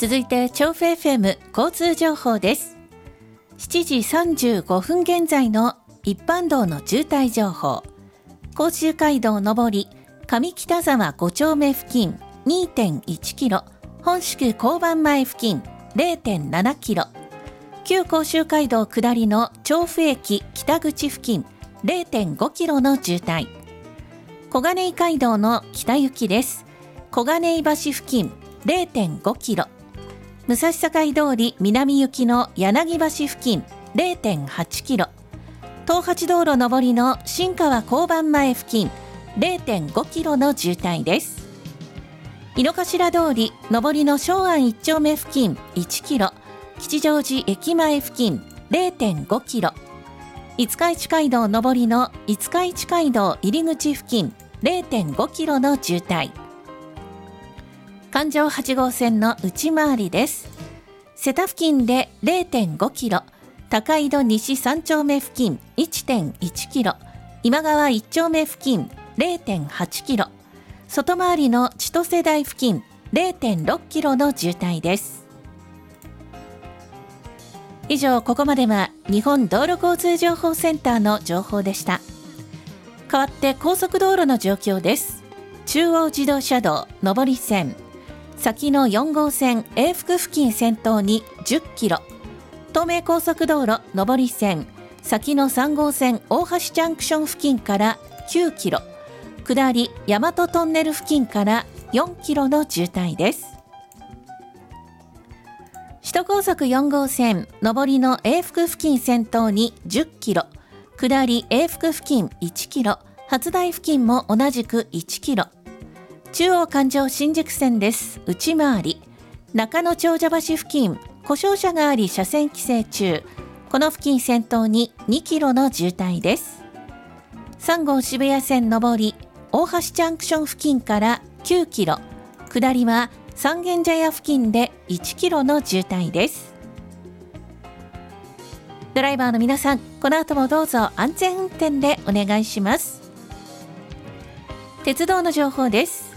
続いて調布 FM 交通情報です。7時35分現在の一般道の渋滞情報。甲州街道上り上北沢5丁目付近 2.1 キロ、本宿交番前付近 0.7 キロ、旧甲州街道下りの調布駅北口付近 0.5 キロの渋滞。小金井街道の北行きです。小金井橋付近 0.5 キロ、武蔵境通り南行きの柳橋付近 0.8 キロ、東八道路上りの新川交番前付近 0.5 キロの渋滞です。井の頭通り上りの松安一丁目付近1キロ、吉祥寺駅前付近 0.5 キロ、五日市街道上りの五日市街道入り口付近 0.5 キロの渋滞。環状8号線の内回りです。瀬田付近で 0.5 キロ、高井戸西3丁目付近 1.1 キロ、今川1丁目付近 0.8 キロ、外回りの千歳台付近 0.6 キロの渋滞です。以上、ここまでは日本道路交通情報センターの情報でした。代わって高速道路の状況です。中央自動車道上り線、先の4号線永福付近先頭に10キロ、東名高速道路上り線、先の3号線大橋ジャンクション付近から9キロ、下り大和トンネル付近から4キロの渋滞です。首都高速4号線上りの永福付近先頭に10キロ、下り永福付近1キロ、初台付近も同じく1キロ、中央環状新宿線です。内回り中野長者橋付近、故障車があり車線規制中、この付近先頭に2キロの渋滞です。3号渋谷線上り大橋ジャンクション付近から9キロ、下りは三軒茶屋付近で1キロの渋滞です。ドライバーの皆さん、この後もどうぞ安全運転でお願いします。鉄道の情報です。